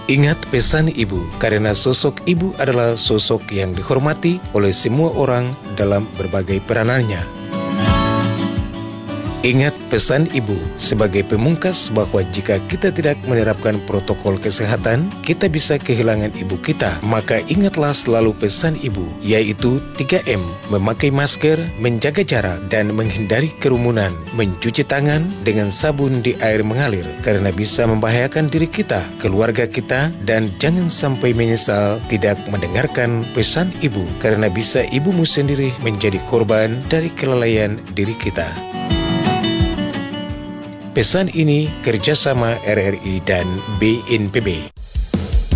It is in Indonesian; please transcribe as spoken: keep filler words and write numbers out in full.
Ingat pesan ibu, karena sosok ibu adalah sosok yang dihormati oleh semua orang dalam berbagai peranannya. Ingat pesan ibu sebagai pemungkas bahwa jika kita tidak menerapkan protokol kesehatan, kita bisa kehilangan ibu kita. Maka ingatlah selalu pesan ibu, yaitu tiga M, memakai masker, menjaga jarak, dan menghindari kerumunan, mencuci tangan dengan sabun di air mengalir, karena bisa membahayakan diri kita, keluarga kita, dan jangan sampai menyesal tidak mendengarkan pesan ibu, karena bisa ibumu sendiri menjadi korban dari kelalaian diri kita. Pesan ini kerjasama R R I dan B N P B.